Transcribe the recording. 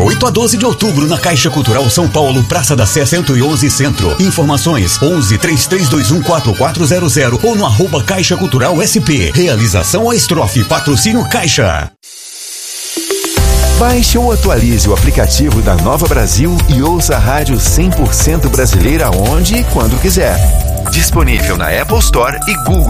8 a 12 de outubro na Caixa Cultural São Paulo, Praça da Sé 111 Centro. Informações 11 3321 4400 ou no @Caixa Cultural SP. Realização A Estrofe, patrocínio Caixa. Baixe ou atualize o aplicativo da Nova Brasil e ouça a rádio 100% brasileira onde e quando quiser. Disponível na Apple Store e Google